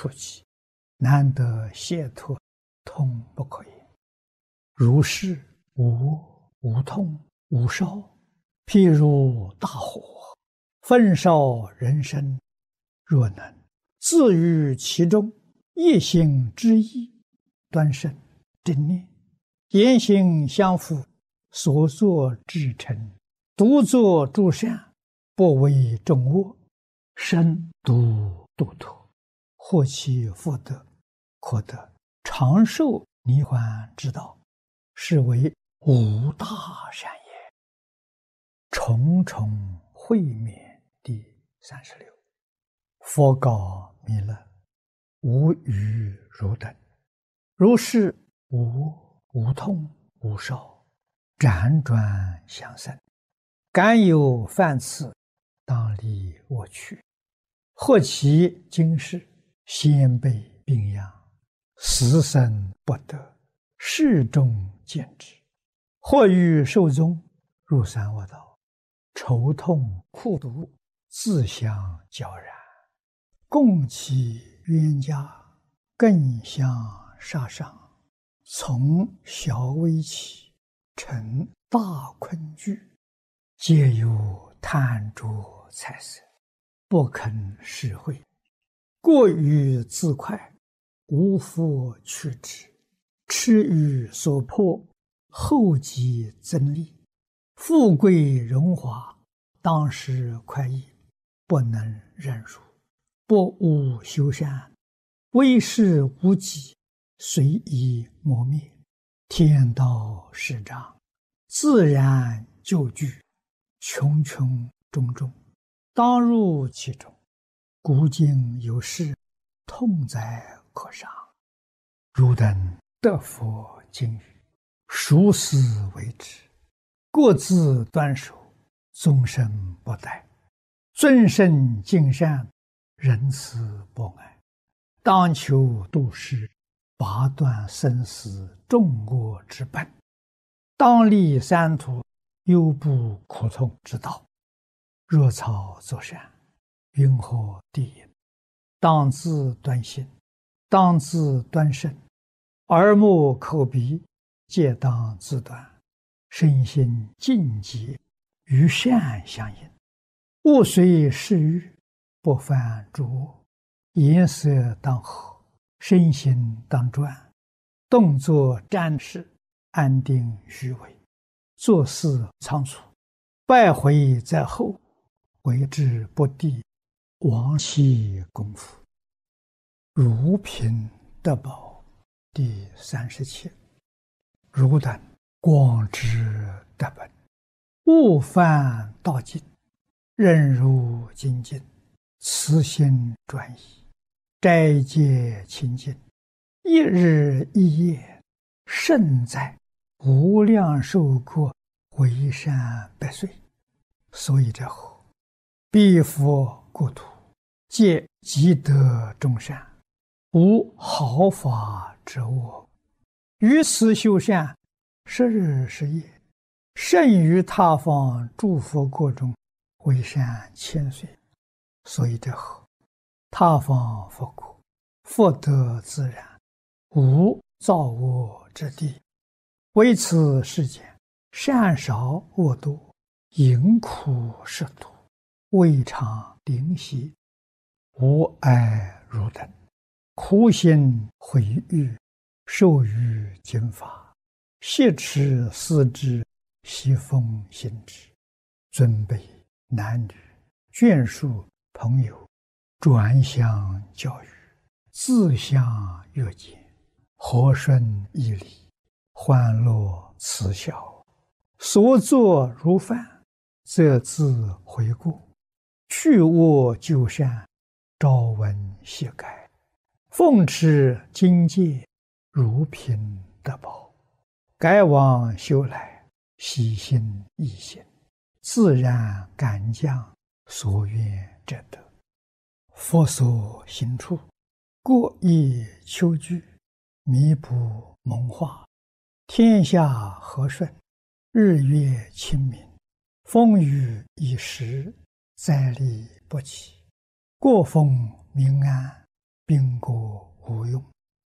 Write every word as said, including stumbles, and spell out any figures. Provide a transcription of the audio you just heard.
出奇，难得解脱，痛不可言。如是无无痛无烧，譬如大火，焚烧人身。若能自于其中，一心之意，端慎正念，言行相符，所作至诚，独作诸善，不为众恶，身独度脱，获其福德，可得长寿涅槃之道，是为无大善也。重重会面第三十六。佛告弥勒：无余汝等，如是无无痛无烧，辗转相生，敢有犯次，当离我去。或其今世先辈病殃，死生不得，世众见之；或欲寿终，入三恶道，愁痛苦毒，自相交然，共其冤家，更相杀伤，从小危起，成大困惧，皆有贪着财色，不肯施惠，过于自快，无复去之，痴于所迫，后继增利，富贵荣华，当时快意，不能忍辱，不务修善，为事无己，随意磨灭，天道始长，自然就具，穷穷种种，当入其中。古今有事，痛哉可伤。汝等得佛经语，熟思为之，各自端守，终身不殆，尊圣敬善，仁慈博爱，当求度世，拔断生死众恶之本，当立三途忧怖苦痛之道。若草作善，云何地也？当自端心，当自端身，耳目口鼻皆当自端，身心净洁，与善相应，勿随世欲，不犯诸恶，颜色当和，身心当专，动作瞻视，安定虚伪，做事仓促，败毁在后，为之不第，亡其功夫。如贫得宝第三十七。汝等广知得本，勿犯道境，忍辱精进，慈心专一，斋戒清净，一日一夜，胜在无量寿国，为善百岁。所以者后，彼佛国土，皆积德众善，无毫发之恶。于此修善，十日十夜，胜于他方诸佛国中，为善千岁。所以者后，他方佛国，福德自然，无造恶之地。为此世间，善少恶多，淫苦食毒，未尝灵犀，无碍汝等，苦心毁誉，受于经法，挟持思之，习风行之，尊卑男女，眷属朋友，转相教育，自相约见，和顺义理，欢乐慈孝，所作如犯，则自悔过，去恶就善，朝闻夕改，奉持经戒，如贫得宝，改往修来，喜心易行，自然感将，所愿者得。佛所行处，过意求具，弥补蒙化，天下和顺，日月清明，风雨已时，灾利不起，国风民安， 兵戈